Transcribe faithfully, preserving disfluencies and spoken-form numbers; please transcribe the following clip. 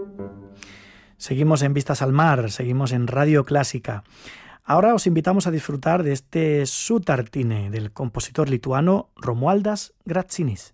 Seguimos en Vistas al Mar, seguimos en Radio Clásica. Ahora os invitamos a disfrutar de este Sutartine del compositor lituano Romualdas Gražinis.